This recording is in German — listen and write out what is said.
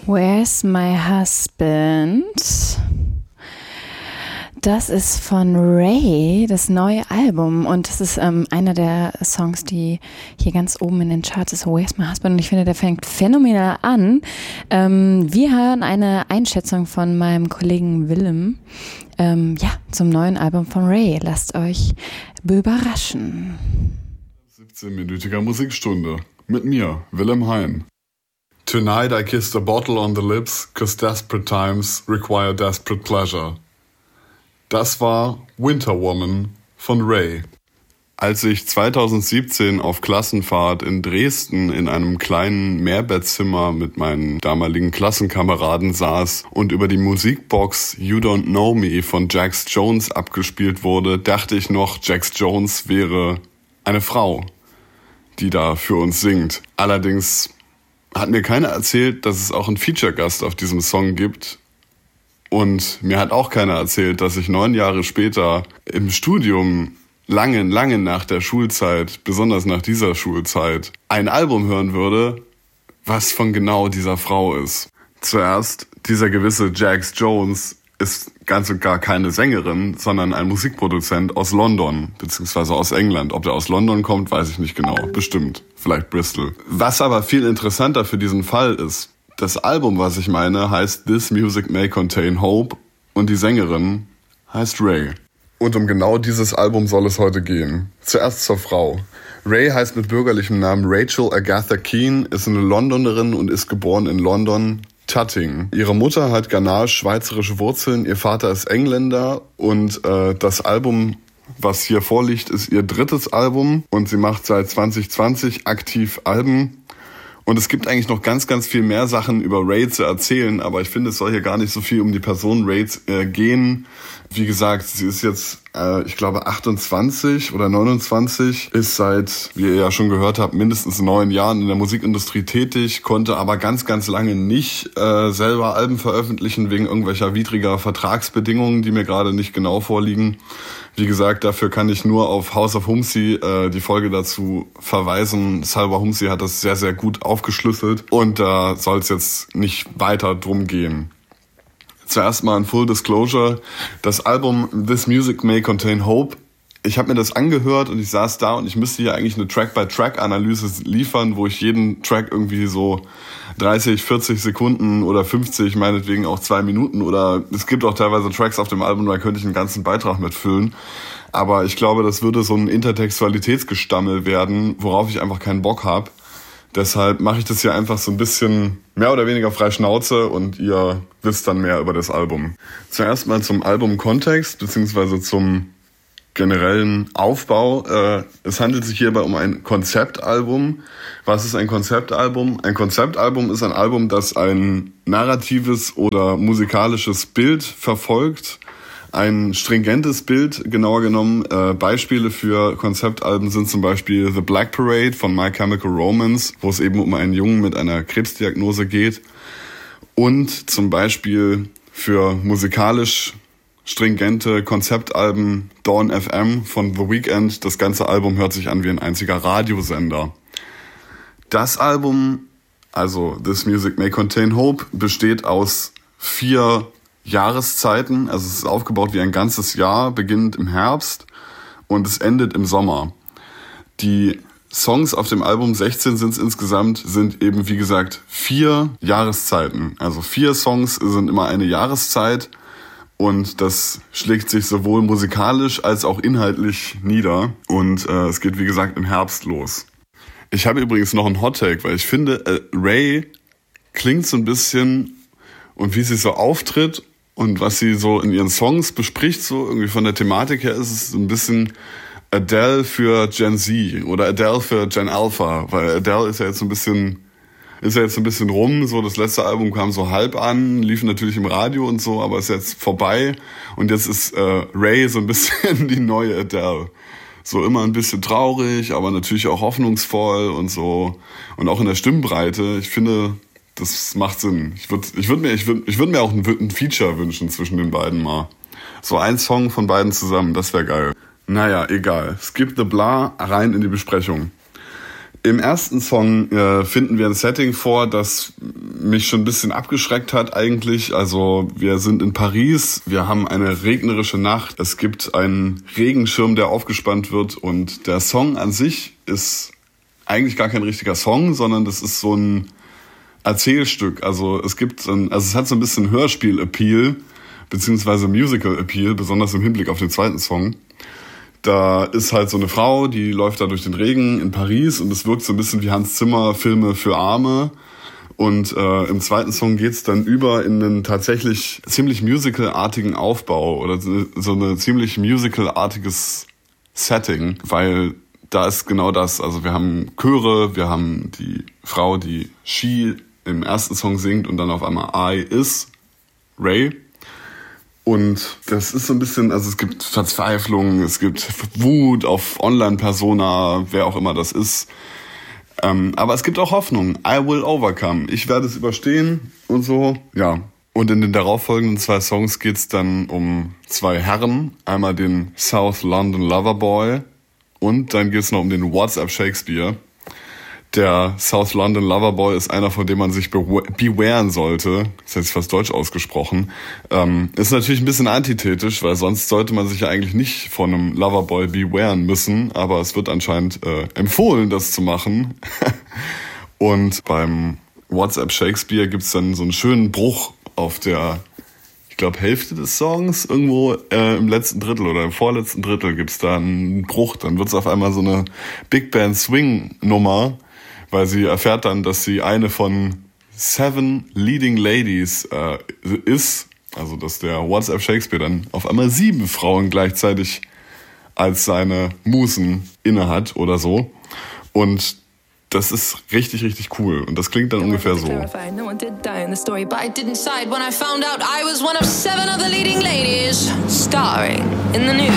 Where's My Husband? Das ist von Ray, das neue Album, und das ist einer der Songs, die hier ganz oben in den Charts ist, Where's My Husband, und ich finde, der fängt phänomenal an. Wir hören eine Einschätzung von meinem Kollegen Willem zum neuen Album von Ray. Lasst euch überraschen. 17-minütiger Musikstunde mit mir, Willem Hein. Tonight I kissed a bottle on the lips, 'cause desperate times require desperate pleasure. Das war Winter Woman von Ray. Als ich 2017 auf Klassenfahrt in Dresden in einem kleinen Mehrbettzimmer mit meinen damaligen Klassenkameraden saß und über die Musikbox You Don't Know Me von Jax Jones abgespielt wurde, dachte ich noch, Jax Jones wäre eine Frau, die da für uns singt. Allerdings hat mir keiner erzählt, dass es auch einen Feature-Gast auf diesem Song gibt. Und mir hat auch keiner erzählt, dass ich 9 Jahre später im Studium, lange nach der Schulzeit, besonders nach dieser Schulzeit, ein Album hören würde, was von genau dieser Frau ist. Zuerst, dieser gewisse Jax Jones ist ganz und gar keine Sängerin, sondern ein Musikproduzent aus London, beziehungsweise aus England. Ob der aus London kommt, weiß ich nicht genau. Bestimmt. Vielleicht Bristol. Was aber viel interessanter für diesen Fall ist, das Album, was ich meine, heißt This Music May Contain Hope und die Sängerin heißt Ray. Und um genau dieses Album soll es heute gehen. Zuerst zur Frau. Ray heißt mit bürgerlichem Namen Rachel Agatha Keane, ist eine Londonerin und ist geboren in London, Tutting. Ihre Mutter hat ghanasch-schweizerische Wurzeln, ihr Vater ist Engländer und das Album, was hier vorliegt, ist ihr 3. Album und sie macht seit 2020 aktiv Alben. Und es gibt eigentlich noch ganz, ganz viel mehr Sachen über Ray zu erzählen, aber ich finde, es soll hier gar nicht so viel um die Person Ray gehen. Wie gesagt, sie ist jetzt, ich glaube, 28 oder 29, ist seit, wie ihr ja schon gehört habt, mindestens 9 Jahren in der Musikindustrie tätig, konnte aber ganz, ganz lange nicht selber Alben veröffentlichen, wegen irgendwelcher widriger Vertragsbedingungen, die mir gerade nicht genau vorliegen. Wie gesagt, dafür kann ich nur auf House of Humsi die Folge dazu verweisen. Salwa Humsi hat das sehr, sehr gut aufgeschlüsselt und da soll es jetzt nicht weiter drum gehen. Zuerst mal ein Full Disclosure. Das Album This Music May Contain Hope, ich habe mir das angehört und ich saß da und ich müsste hier eigentlich eine Track-by-Track-Analyse liefern, wo ich jeden Track irgendwie so 30, 40 Sekunden oder 50, meinetwegen auch 2 Minuten oder es gibt auch teilweise Tracks auf dem Album, da könnte ich einen ganzen Beitrag mitfüllen. Aber ich glaube, das würde so ein Intertextualitätsgestammel werden, worauf ich einfach keinen Bock habe. Deshalb mache ich das hier einfach so ein bisschen mehr oder weniger frei Schnauze und ihr wisst dann mehr über das Album. Zuerst mal zum Albumkontext beziehungsweise zum generellen Aufbau. Es handelt sich hierbei um ein Konzeptalbum. Was ist ein Konzeptalbum? Ein Konzeptalbum ist ein Album, das ein narratives oder musikalisches Bild verfolgt. Ein stringentes Bild, genauer genommen. Beispiele für Konzeptalben sind zum Beispiel The Black Parade von My Chemical Romance, wo es eben um einen Jungen mit einer Krebsdiagnose geht. Und zum Beispiel für musikalisch stringente Konzeptalben Dawn FM von The Weeknd. Das ganze Album hört sich an wie ein einziger Radiosender. Das Album, also This Music May Contain Hope, besteht aus 4 Jahreszeiten. Also es ist aufgebaut wie ein ganzes Jahr, beginnend im Herbst und es endet im Sommer. Die Songs auf dem Album, 16 sind es insgesamt, sind eben wie gesagt 4 Jahreszeiten. Also 4 Songs sind immer eine Jahreszeit. Und das schlägt sich sowohl musikalisch als auch inhaltlich nieder. Und es geht, wie gesagt, im Herbst los. Ich habe übrigens noch einen Hot-Take, weil ich finde, Ray klingt so ein bisschen, und wie sie so auftritt und was sie so in ihren Songs bespricht, so irgendwie von der Thematik her, ist es so ein bisschen Adele für Gen Z oder Adele für Gen Alpha. Weil Adele ist ja jetzt so ein bisschen rum, so das letzte Album kam so halb an, lief natürlich im Radio und so, aber ist jetzt vorbei und jetzt ist Ray so ein bisschen die neue Adele. So immer ein bisschen traurig, aber natürlich auch hoffnungsvoll und so und auch in der Stimmbreite. Ich finde, das macht Sinn. Ich würd mir auch ein Feature wünschen zwischen den beiden mal. So ein Song von beiden zusammen, das wäre geil. Naja, egal. Skip the blah, rein in die Besprechung. Im ersten Song finden wir ein Setting vor, das mich schon ein bisschen abgeschreckt hat eigentlich. Also wir sind in Paris, wir haben eine regnerische Nacht. Es gibt einen Regenschirm, der aufgespannt wird und der Song an sich ist eigentlich gar kein richtiger Song, sondern das ist so ein Erzählstück. Also es hat so ein bisschen Hörspiel-Appeal beziehungsweise Musical-Appeal, besonders im Hinblick auf den zweiten Song. Da ist halt so eine Frau, die läuft da durch den Regen in Paris und es wirkt so ein bisschen wie Hans Zimmer Filme für Arme. Und im zweiten Song geht's dann über in einen tatsächlich ziemlich musicalartigen Aufbau oder so eine ziemlich musicalartiges Setting, weil da ist genau das. Also wir haben Chöre, wir haben die Frau, die She im ersten Song singt und dann auf einmal I is Ray. Und das ist so ein bisschen, also es gibt Verzweiflung, es gibt Wut auf Online-Persona, wer auch immer das ist. Aber es gibt auch Hoffnung. I will overcome. Ich werde es überstehen und so. Ja. Und in den darauffolgenden 2 Songs geht's dann um 2 Herren. Einmal den South London Loverboy und dann geht's noch um den WhatsApp Shakespeare. Der South London Loverboy ist einer, von dem man sich bewaren sollte. Das ist jetzt fast deutsch ausgesprochen. Ist natürlich ein bisschen antithetisch, weil sonst sollte man sich ja eigentlich nicht von einem Loverboy bewaren müssen. Aber es wird anscheinend empfohlen, das zu machen. Und beim WhatsApp Shakespeare gibt's dann so einen schönen Bruch auf der, ich glaube, Hälfte des Songs. Irgendwo im letzten Drittel oder im vorletzten Drittel gibt's da einen Bruch. Dann wird's auf einmal so eine Big Band Swing Nummer, weil sie erfährt dann, dass sie eine von 7 Leading Ladies ist. Also dass der WhatsApp Shakespeare dann auf einmal 7 Frauen gleichzeitig als seine Musen innehat oder so. Und das ist richtig, richtig cool. Und das klingt dann ungefähr so. No one did die in the story, but I didn't decide when I found out I was one of 7 of the leading ladies, starring in the new